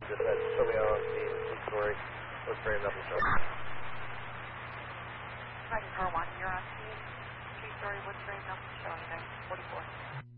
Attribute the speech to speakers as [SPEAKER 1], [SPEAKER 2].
[SPEAKER 1] Dispatch, show me on scene, two-story, wood frame, nothing showing.
[SPEAKER 2] Tiger Car 1, you're on scene. Two-story wood frame, nothing showing. 44.